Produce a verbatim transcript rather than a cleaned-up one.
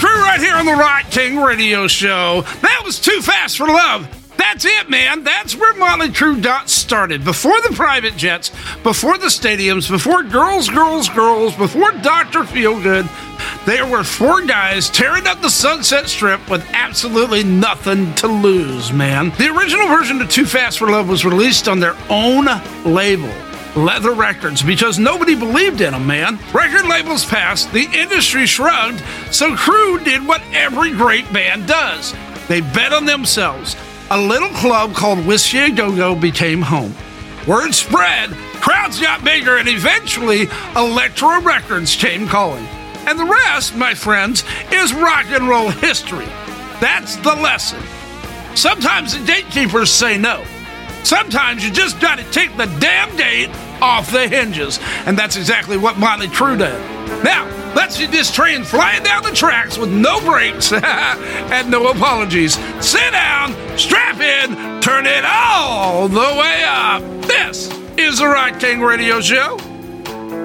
Crew right here on the Rock King Radio Show. That was Too Fast for Love. That's it, man. That's where Motley Crue got started. Before the private jets, before the stadiums, before Girls, Girls, Girls, before Doctor Feelgood, there were four guys tearing up the Sunset Strip with absolutely nothing to lose, man. The original version of Too Fast for Love was released on their own label, Leather Records, because nobody believed in them, man. Record labels passed, the industry shrugged, so Crue did what every great band does. They bet on themselves. A little club called Whiskey A Go Go became home. Word spread, crowds got bigger, and eventually Elektra Records came calling. And the rest, my friends, is rock and roll history. That's the lesson. Sometimes the gatekeepers say no. Sometimes you just gotta take the damn gate off the hinges. And that's exactly what Motley Crue did. Now, let's see this train flying down the tracks with no brakes and no apologies. Sit down, strap in, turn it all the way up. This is the Rock King Radio Show.